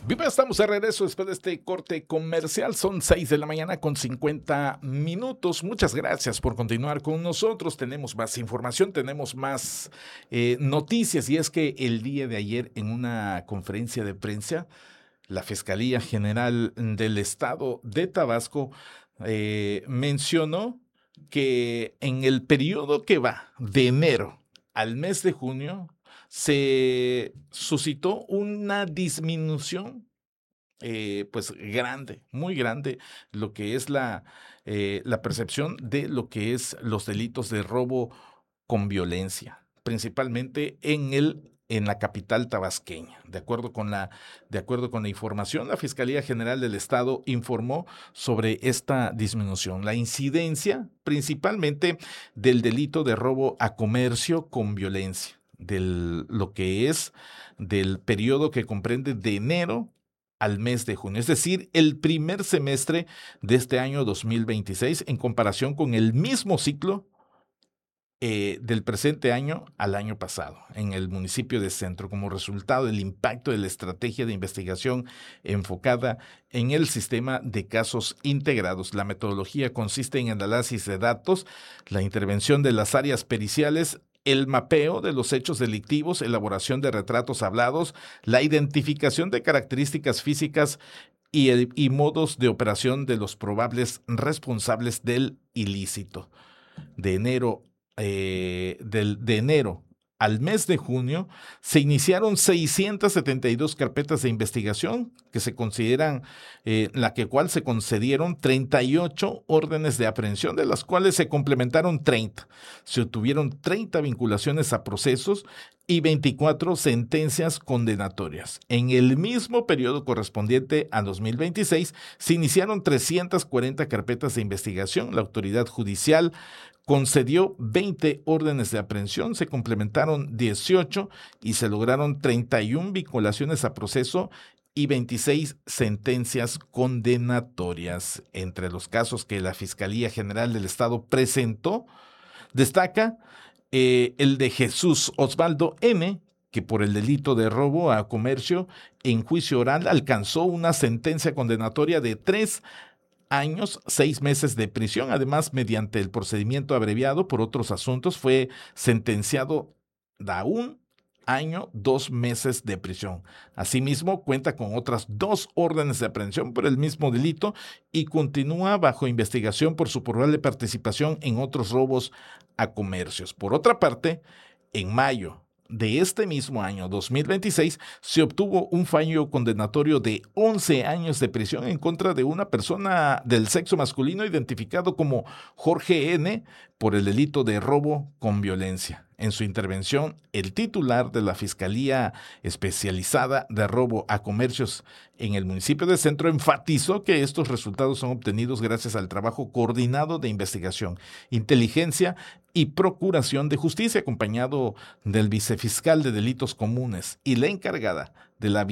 Viva, estamos de regreso después de este corte comercial. Son 6 de la mañana con 50 minutos. Muchas gracias por continuar con nosotros. Tenemos más información, tenemos más noticias. Y es que el día de ayer, en una conferencia de prensa, la Fiscalía General del Estado de Tabasco mencionó que en el periodo que va de enero al mes de junio, se suscitó una disminución pues grande, muy grande, lo que es la percepción de lo que es los delitos de robo con violencia, principalmente en la capital tabasqueña. De acuerdo con la información, la Fiscalía General del Estado informó sobre esta disminución, la incidencia principalmente del delito de robo a comercio con violencia, lo que es del periodo que comprende de enero al mes de junio, es decir, el primer semestre de este año 2026 en comparación con el mismo ciclo del presente año al año pasado en el municipio de Centro, como resultado del impacto de la estrategia de investigación enfocada en el sistema de casos integrados. La metodología consiste en análisis de datos, la intervención de las áreas periciales, el mapeo de los hechos delictivos, elaboración de retratos hablados, la identificación de características físicas y modos de operación de los probables responsables del ilícito. De enero, de enero al mes de junio, se iniciaron 672 carpetas de investigación que se consideran, la que cual se concedieron 38 órdenes de aprehensión, de las cuales se complementaron 30. Se obtuvieron 30 vinculaciones a procesos y 24 sentencias condenatorias. En el mismo periodo correspondiente a 2026, se iniciaron 340 carpetas de investigación. La autoridad judicial concedió 20 órdenes de aprehensión, se complementaron 18 y se lograron 31 vinculaciones a proceso y 26 sentencias condenatorias. Entre los casos que la Fiscalía General del Estado presentó, destaca el de Jesús Osvaldo M., que por el delito de robo a comercio en juicio oral alcanzó una sentencia condenatoria de 3 años, 6 meses de prisión. Además, mediante el procedimiento abreviado por otros asuntos, fue sentenciado a 1 año, 2 meses de prisión. Asimismo, cuenta con otras 2 órdenes de aprehensión por el mismo delito y continúa bajo investigación por su probable participación en otros robos a comercios. Por otra parte, en mayo de este mismo año 2026 se obtuvo un fallo condenatorio de 11 años de prisión en contra de una persona del sexo masculino identificado como Jorge N. por el delito de robo con violencia. En su intervención, el titular de la Fiscalía Especializada de Robo a Comercios en el municipio de Centro enfatizó que estos resultados son obtenidos gracias al trabajo coordinado de investigación, inteligencia y procuración de justicia, acompañado del vicefiscal de delitos comunes y la encargada de la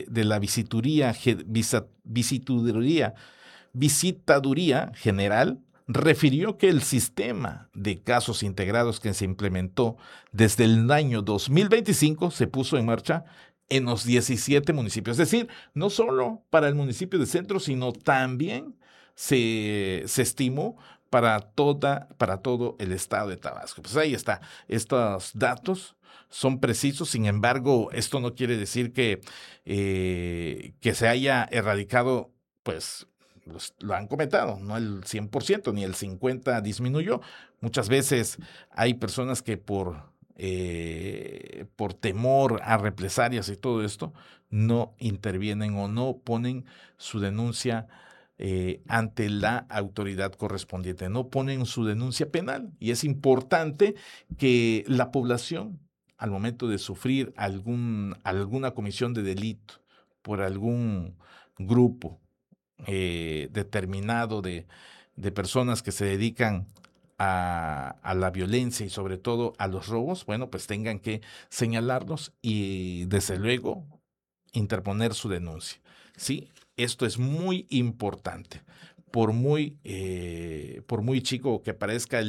visitaduría general, refirió que el sistema de casos integrados que se implementó desde el año 2025 se puso en marcha en los 17 municipios. Es decir, no solo para el municipio de Centro, sino también se estimó para todo el estado de Tabasco. Pues ahí está, estos datos son precisos. Sin embargo, esto no quiere decir que se haya erradicado, pues lo han comentado, no el 100% ni el 50% disminuyó. Muchas veces hay personas que por temor a represalias y todo esto, no intervienen o no ponen su denuncia ante la autoridad correspondiente, no ponen su denuncia penal. Y es importante que la población, al momento de sufrir alguna comisión de delito por algún grupo determinado de personas que se dedican a la violencia y sobre todo a los robos, bueno, pues tengan que señalarlos y desde luego interponer su denuncia. Sí, esto es muy importante. Por muy chico que parezca